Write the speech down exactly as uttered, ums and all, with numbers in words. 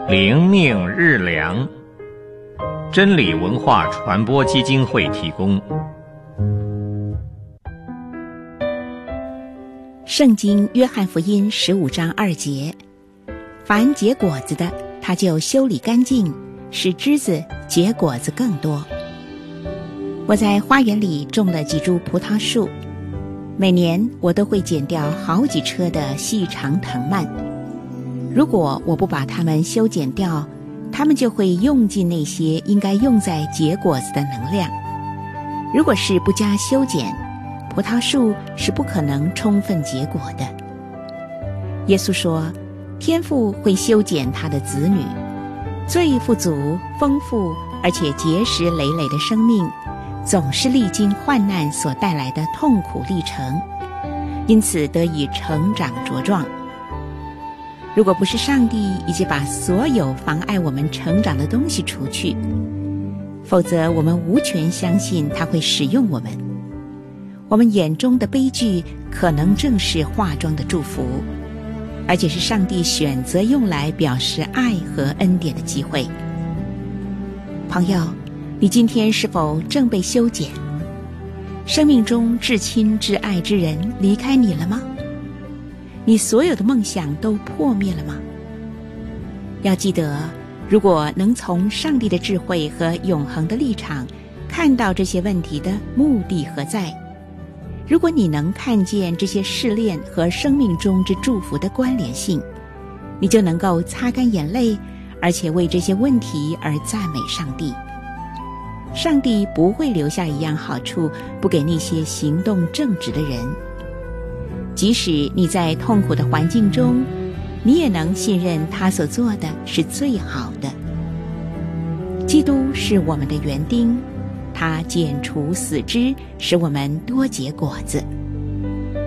灵命日粮，真理文化传播基金会提供。 圣经约翰福音十五章二节，凡结果子的，他就修理干净，使枝子结果子更多。我在花园里种了几株葡萄树，每年我都会剪掉好几车的细长藤蔓。如果我不把它们修剪掉，它们就会用尽那些应该用在结果子的能量。如果是不加修剪，葡萄树是不可能充分结果的。耶稣说，天父会修剪他的子女，最富足、丰富而且结实累累的生命，总是历经患难所带来的痛苦历程，因此得以成长茁壮。如果不是上帝已经把所有妨碍我们成长的东西除去，否则我们无权相信他会使用我们。我们眼中的悲剧可能正是化妆的祝福，而且是上帝选择用来表示爱和恩典的机会。朋友，你今天是否正被修剪？生命中至亲至爱之人离开你了吗？你所有的梦想都破灭了吗？要记得，如果能从上帝的智慧和永恒的立场看到这些问题的目的何在，如果你能看见这些试炼和生命中之祝福的关联性，你就能够擦干眼泪，而且为这些问题而赞美上帝。上帝不会留下一样好处不给那些行动正直的人。即使你在痛苦的环境中，你也能信任他所做的是最好的。基督是我们的园丁，他剪除死枝，使我们多结果子。